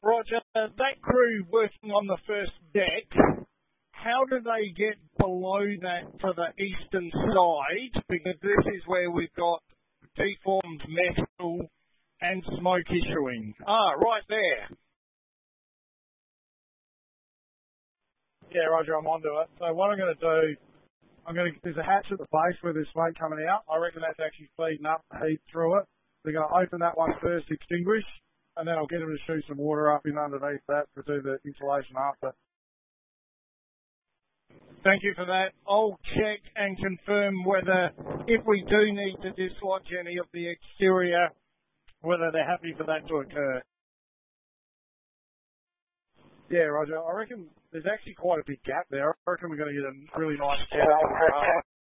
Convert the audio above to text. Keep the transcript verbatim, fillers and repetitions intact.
Roger, that crew working on the first deck, how do they get below that to the eastern side? Because this is where we've got deformed metal and smoke issuing. Ah, right there. Yeah, Roger, I'm onto it. So what I'm going to do, I'm going to, there's a hatch at the base where there's smoke coming out. I reckon that's actually feeding up the heat through it. We're going to open that one first, extinguish, and then I'll get them to shoot some water up in underneath that to do the insulation after. Thank you for that. I'll check and confirm whether, if we do need to dislodge any of the exterior, whether they're happy for that to occur. Yeah, Roger. I reckon there's actually quite a big gap there. I reckon we're going to get a really nice gap.